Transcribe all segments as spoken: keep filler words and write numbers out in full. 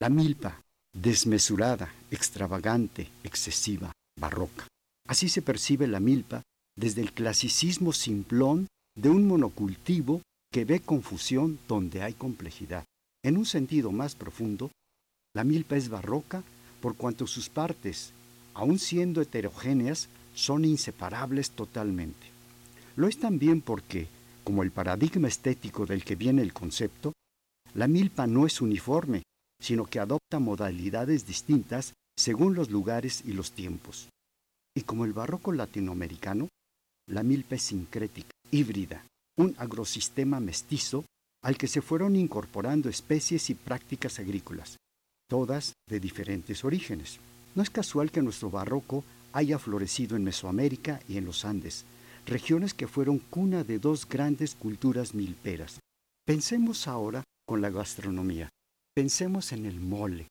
La milpa, desmesurada, extravagante, excesiva, barroca. Así se percibe la milpa desde el clasicismo simplón de un monocultivo que ve confusión donde hay complejidad. En un sentido más profundo, la milpa es barroca por cuanto sus partes, aun siendo heterogéneas, son inseparables totalmente. Lo es también porque, como el paradigma estético del que viene el concepto, la milpa no es uniforme, sino que adopta modalidades distintas según los lugares y los tiempos. Y como el barroco latinoamericano, la milpa es sincrética, híbrida, un agrosistema mestizo al que se fueron incorporando especies y prácticas agrícolas, todas de diferentes orígenes. No es casual que nuestro barroco haya florecido en Mesoamérica y en los Andes, regiones que fueron cuna de dos grandes culturas milperas. Pensemos ahora con la gastronomía. Pensemos en el mole.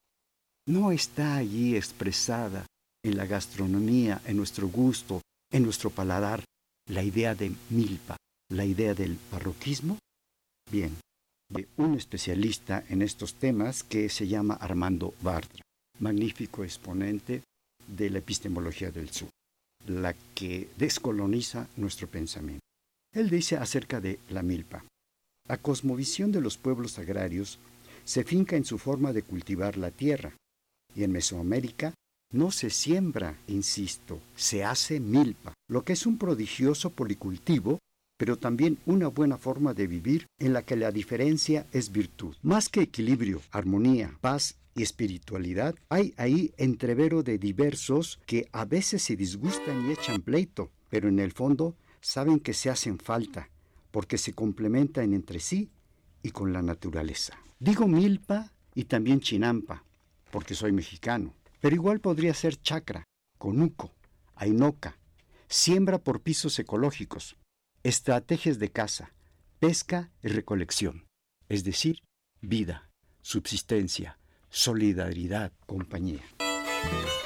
No está allí expresada en la gastronomía, en nuestro gusto, en nuestro paladar, la idea de milpa, la idea del barroquismo. Bien, de un especialista en estos temas que se llama Armando Bartra, magnífico exponente de la epistemología del sur, la que descoloniza nuestro pensamiento. Él dice acerca de la milpa: la cosmovisión de los pueblos agrarios se finca en su forma de cultivar la tierra, y en Mesoamérica no se siembra, insisto, se hace milpa, lo que es un prodigioso policultivo, pero también una buena forma de vivir en la que la diferencia es virtud. Más que equilibrio, armonía, paz y espiritualidad, hay ahí entrevero de diversos que a veces se disgustan y echan pleito, pero en el fondo saben que se hacen falta, porque se complementan entre sí y con la naturaleza. Digo milpa y también chinampa, porque soy mexicano, pero igual podría ser chacra, conuco, ainoca, siembra por pisos ecológicos, estrategias de caza, pesca y recolección, es decir, vida, subsistencia, solidaridad, compañía.